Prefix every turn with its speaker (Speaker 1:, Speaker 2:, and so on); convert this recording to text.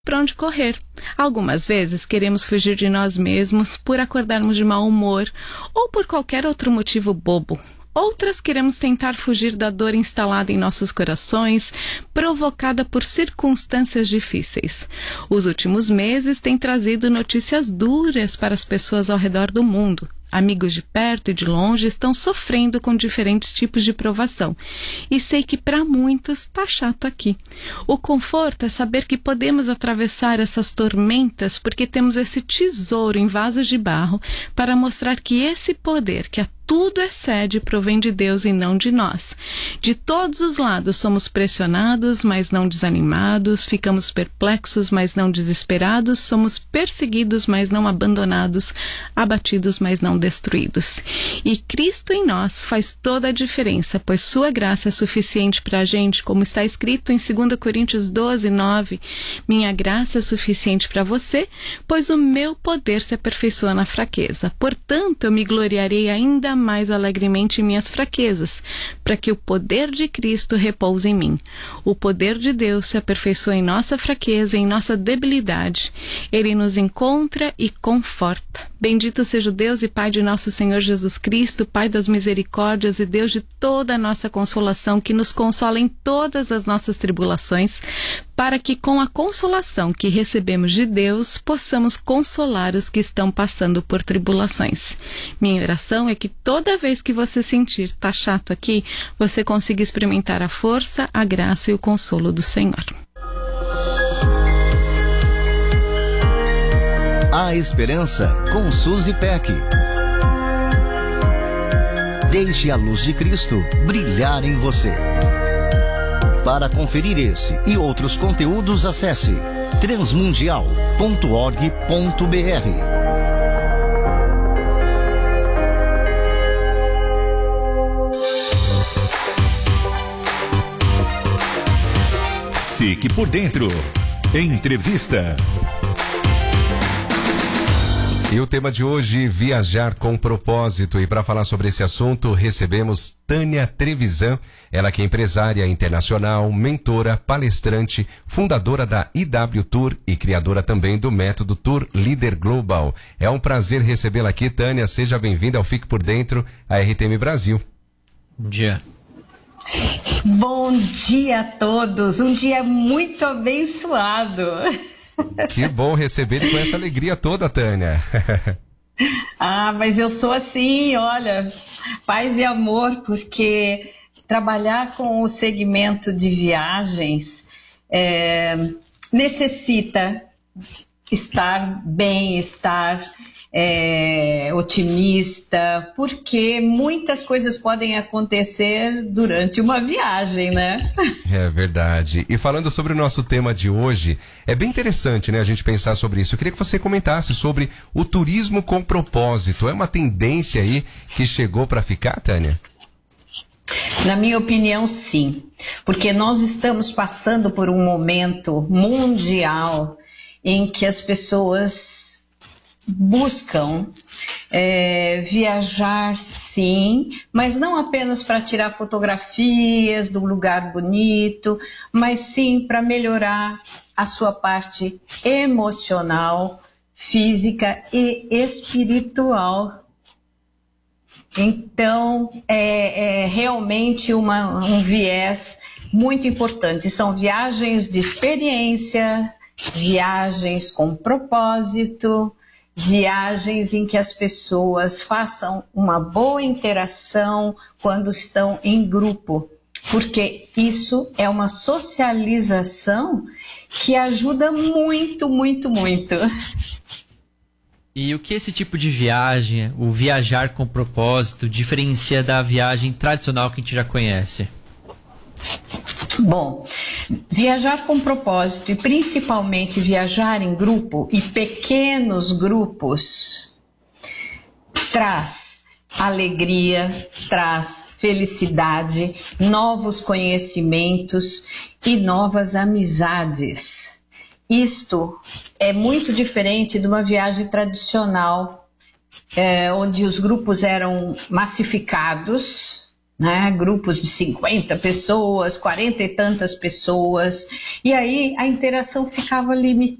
Speaker 1: para onde correr. Algumas vezes queremos fugir de nós mesmos por acordarmos de mau humor ou por qualquer outro motivo bobo. Outras queremos tentar fugir da dor instalada em nossos corações, provocada por circunstâncias difíceis. Os últimos meses têm trazido notícias duras para as pessoas ao redor do mundo. Amigos de perto e de longe estão sofrendo com diferentes tipos de provação. E sei que para muitos está chato aqui. O conforto é saber que podemos atravessar essas tormentas porque temos esse tesouro em vasos de barro para mostrar que esse poder que a tudo excede provém de Deus e não de nós. De todos os lados somos pressionados, mas não desanimados, ficamos perplexos, mas não desesperados, somos perseguidos, mas não abandonados, abatidos, mas não destruídos. E Cristo em nós faz toda a diferença, pois sua graça é suficiente para a gente, como está escrito em 2 Coríntios 12:9. Minha graça é suficiente para você, pois o meu poder se aperfeiçoa na fraqueza. Portanto, eu me gloriarei ainda mais alegremente em minhas fraquezas, para que o poder de Cristo repouse em mim. O poder de Deus se aperfeiçoa em nossa fraqueza, em nossa debilidade. Ele nos encontra e conforta. Bendito seja o Deus e Pai de nosso Senhor Jesus Cristo, Pai das misericórdias e Deus de toda a nossa consolação, que nos consola em todas as nossas tribulações, para que com a consolação que recebemos de Deus, possamos consolar os que estão passando por tribulações. Minha oração é que toda vez que você sentir tá chato aqui, você consiga experimentar a força, a graça e o consolo do Senhor.
Speaker 2: A Esperança com Suzy Peck. Deixe a luz de Cristo brilhar em você. Para conferir esse e outros conteúdos, acesse transmundial.org.br.
Speaker 3: Fique por dentro. Entrevista.
Speaker 4: E o tema de hoje, viajar com propósito. E para falar sobre esse assunto, recebemos Tânia Trevisan, ela que é empresária internacional, mentora, palestrante, fundadora da IW Tour e criadora também do método Tour Líder Global. É um prazer recebê-la aqui, Tânia. Seja bem-vinda ao Fique por Dentro, a RTM Brasil.
Speaker 5: Bom dia.
Speaker 6: Bom dia a todos. Um dia muito abençoado.
Speaker 4: Que bom receber com essa alegria toda, Tânia.
Speaker 6: Mas eu sou assim, olha, paz e amor, porque trabalhar com o segmento de viagens necessita estar bem, estar otimista, porque muitas coisas podem acontecer durante uma viagem, né?
Speaker 4: É verdade. E falando sobre o nosso tema de hoje, é bem interessante, né, a gente pensar sobre isso. Eu queria que você comentasse sobre o turismo com propósito. É uma tendência aí que chegou para ficar, Tânia?
Speaker 6: Na minha opinião, sim. Porque nós estamos passando por um momento mundial em que as pessoas buscam viajar, sim, mas não apenas para tirar fotografias do lugar bonito, mas sim para melhorar a sua parte emocional, física e espiritual. Então, é realmente um viés muito importante. São viagens de experiência, viagens com propósito, viagens em que as pessoas façam uma boa interação quando estão em grupo, porque isso é uma socialização que ajuda muito, muito, muito.
Speaker 5: E o que esse tipo de viagem, o viajar com propósito, diferencia da viagem tradicional que a gente já conhece?
Speaker 6: Bom, viajar com propósito e principalmente viajar em grupo e pequenos grupos traz alegria, traz felicidade, novos conhecimentos e novas amizades. Isto é muito diferente de uma viagem tradicional, onde os grupos eram massificados, né? Grupos de 50 pessoas, 40 e tantas pessoas, e aí a interação ficava